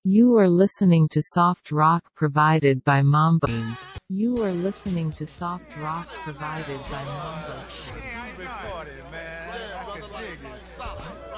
You are listening to soft rock provided by Mambo. You are listening to soft rock provided by Mambo. Recorded, man. I can dig it.